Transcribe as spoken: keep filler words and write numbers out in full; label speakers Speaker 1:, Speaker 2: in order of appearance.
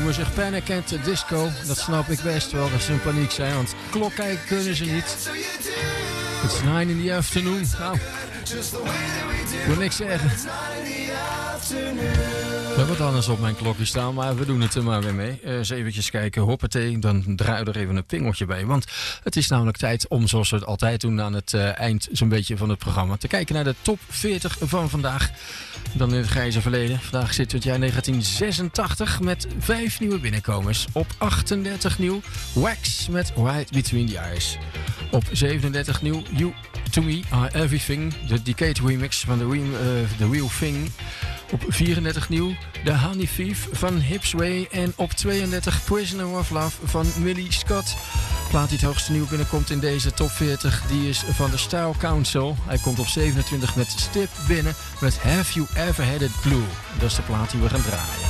Speaker 1: noemen zich Panic at the Disco. Dat snap ik best wel, dat ze in paniek zijn, want klok kijken kunnen ze niet. It's nine in the afternoon. Nou, ik wil niks zeggen. Ik heb wat anders op mijn klokje staan, maar we doen het er maar weer mee. Uh, eens eventjes kijken, hoppatee, dan draai je er even een pingeltje bij. Want het is namelijk tijd om, zoals we het altijd doen aan het uh, eind zo'n beetje van het programma, te kijken naar de top veertig van vandaag. Dan in het grijze verleden. Vandaag zitten we het jaar negentien zesentachtig met vijf nieuwe binnenkomers. Op achtendertig nieuw Wax met Right Between the Eyes. Op zevenendertig nieuw You To Me Are Everything, de Decade remix van The Real, uh, The Real Thing. Op vierendertig nieuw The Honey Thief van Hipsway. En op tweeëndertig Prisoner of Love van Millie Scott. De plaat die het hoogste nieuw binnenkomt in deze top veertig, die is van de Style Council. Hij komt op zevenentwintig met stip binnen met Have You Ever Had It Blue. Dat is de plaat die we gaan draaien.